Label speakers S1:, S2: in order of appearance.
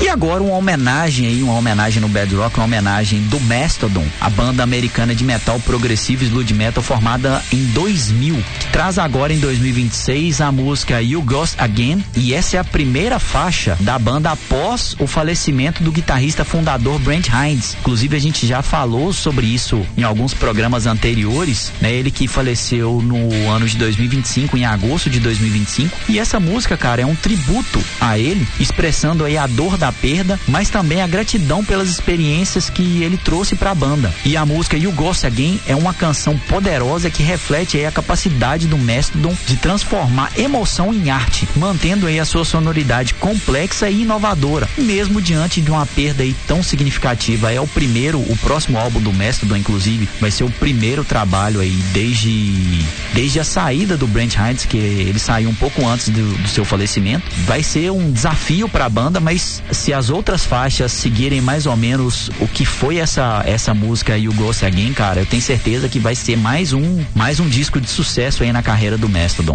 S1: E agora uma homenagem no Bedrock, uma homenagem do Mastodon, a banda americana de metal progressivo e sludge metal formada em 2000, que traz agora em 2026 a música You Ghost Again, e essa é a primeira faixa da banda após o falecimento do guitarrista fundador Brent Hinds. Inclusive a gente já falou sobre isso em alguns programas anteriores, né? Ele que faleceu no ano de 2025, em agosto de 2025, e essa música, cara, é um tributo a ele, expressando aí a dor da perda, mas também a gratidão pelas experiências que ele trouxe pra banda. E a música You Ghost Again é uma canção poderosa que reflete aí a capacidade do Mastodon de transformar emoção em arte, mantendo aí a sua sonoridade complexa e inovadora, mesmo diante de uma perda aí tão significativa. É o próximo álbum do Mastodon, inclusive, vai ser o primeiro trabalho aí desde a saída do Brent Hinds, que ele saiu um pouco antes do seu falecimento. Vai ser um desafio pra banda, mas se as outras faixas seguirem mais ou menos o que foi essa música You Ghost Again, cara, eu tenho certeza que vai ser mais um disco de sucesso aí na carreira do Mastodon.